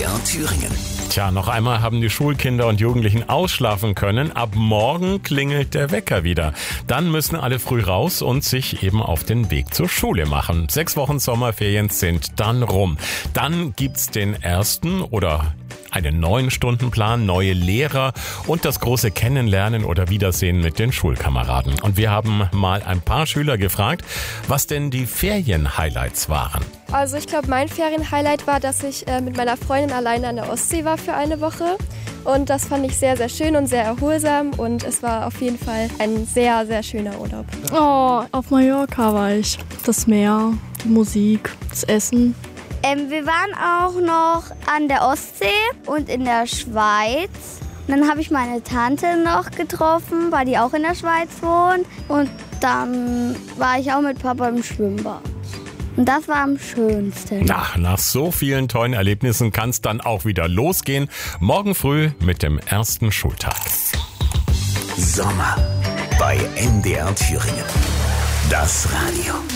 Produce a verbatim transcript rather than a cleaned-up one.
R Thüringen. Tja, noch einmal haben die Schulkinder und Jugendlichen ausschlafen können. Ab morgen klingelt der Wecker wieder. Dann müssen alle früh raus und sich eben auf den Weg zur Schule machen. Sechs Wochen Sommerferien sind dann rum. Dann gibt's den ersten oder einen neuen Stundenplan, neue Lehrer und das große Kennenlernen oder Wiedersehen mit den Schulkameraden. Und wir haben mal ein paar Schüler gefragt, was denn die Ferien-Highlights waren. Also ich glaube, mein Ferien-Highlight war, dass ich äh, mit meiner Freundin alleine an der Ostsee war für eine Woche. Und das fand ich sehr, sehr schön und sehr erholsam. Und es war auf jeden Fall ein sehr, sehr schöner Urlaub. Oh, auf Mallorca war ich. Das Meer, die Musik, das Essen. Ähm, wir waren auch noch an der Ostsee und in der Schweiz. Und dann habe ich meine Tante noch getroffen, weil die auch in der Schweiz wohnt. Und dann war ich auch mit Papa im Schwimmbad. Und das war am schönsten. Na, nach so vielen tollen Erlebnissen kann es dann auch wieder losgehen. Morgen früh mit dem ersten Schultag. Sommer bei M D R Thüringen. Das Radio.